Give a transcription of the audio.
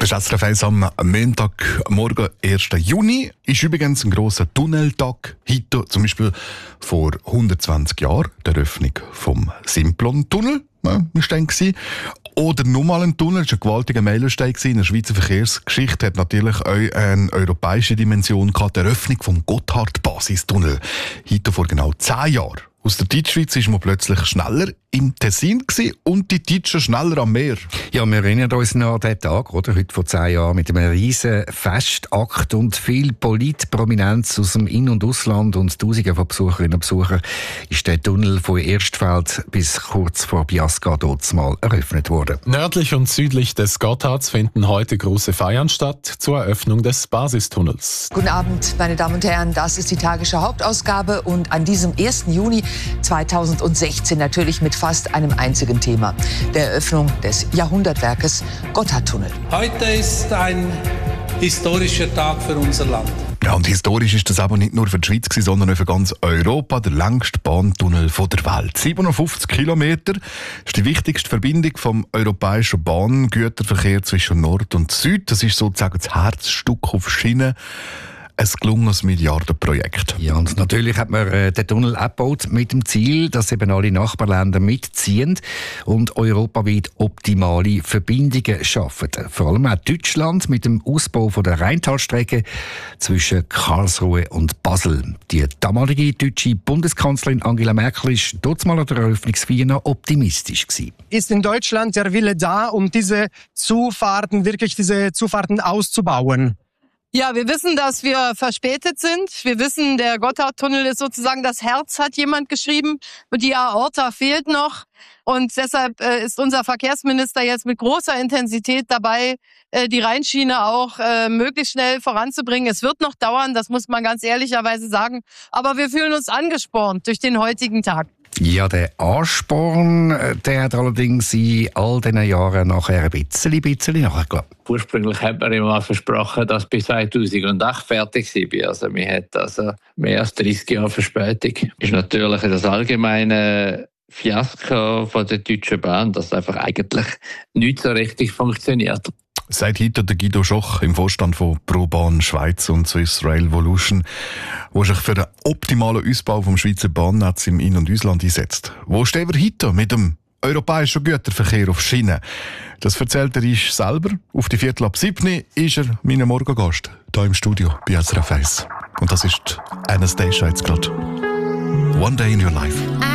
Das ist SRF 1 am Montagmorgen, 1. Juni. Ist übrigens ein grosser Tunneltag. Heute zum Beispiel vor 120 Jahren, der Eröffnung vom Simplon-Tunnel. Ist dann gewesen. Oder nochmal ein Tunnel, das war ein gewaltiger Meilenstein in der Schweizer Verkehrsgeschichte, hat natürlich auch eine europäische Dimension gehabt, die Eröffnung vom Gotthard-Basistunnel. Heute vor genau 10 Jahren. Aus der Deutschschweiz ist man plötzlich schneller im Tessin und die Deutschen schneller am Meer. Ja, wir erinnern uns noch an diesen Tag, oder? Heute vor 10 Jahren, mit einem riesen Festakt und viel Politprominenz aus dem In- und Ausland und Tausende von Besucherinnen und Besuchern ist der Tunnel von Erstfeld bis kurz vor Biasca dort mal eröffnet worden. Nördlich und südlich des Gotthards finden heute große Feiern statt zur Eröffnung des Basistunnels. Guten Abend, meine Damen und Herren, das ist die Tagesschau Hauptausgabe und an diesem 1. Juni 2016 natürlich mit fast einem einzigen Thema, der Eröffnung des Jahrhundertwerkes Gotthardtunnel. Heute ist ein historischer Tag für unser Land. Ja, und historisch ist das aber nicht nur für die Schweiz, sondern auch für ganz Europa. Der längste Bahntunnel der Welt. 750 Kilometer ist die wichtigste Verbindung vom europäischen Bahngüterverkehr zwischen Nord und Süd. Das ist sozusagen das Herzstück auf Schienen. Ein gelungenes Milliardenprojekt. Ja, und natürlich hat man den Tunnel abgebaut mit dem Ziel, dass eben alle Nachbarländer mitziehen und europaweit optimale Verbindungen schaffen. Vor allem auch Deutschland mit dem Ausbau von der Rheintalstrecke zwischen Karlsruhe und Basel. Die damalige deutsche Bundeskanzlerin Angela Merkel war dort mal an der Eröffnungsfeier noch optimistisch gewesen. Ist in Deutschland der Wille da, um diese Zufahrten auszubauen? Ja, wir wissen, dass wir verspätet sind. Wir wissen, der Gotthardtunnel ist sozusagen das Herz, hat jemand geschrieben. Und die Aorta fehlt noch. Und deshalb ist unser Verkehrsminister jetzt mit großer Intensität dabei, die Rheinschiene auch möglichst schnell voranzubringen. Es wird noch dauern, das muss man ganz ehrlicherweise sagen. Aber wir fühlen uns angespornt durch den heutigen Tag. Ja, der Ansporn, der hat allerdings in all diesen Jahren nachher ein bisschen nachgelassen. Ursprünglich hat man immer versprochen, dass bis 2008 fertig sei. Also man hat also mehr als 30 Jahre Verspätung. Ist natürlich das allgemeine Fiasko von der Deutschen Bahn, dass einfach eigentlich nicht so richtig funktioniert. Sagt heute der Guido Schoch im Vorstand von ProBahn Schweiz und Swiss Rail Volution, der sich für den optimalen Ausbau vom Schweizer Bahnnetz im In- und Ausland einsetzt. Wo stehen wir heute mit dem europäischen Güterverkehr auf Schienen? Das erzählt er uns selber. Auf die 7:15 ist er mein Morgengast hier im Studio bei SRF 1. Und das ist Anastasia jetzt gerade. One Day in Your Life.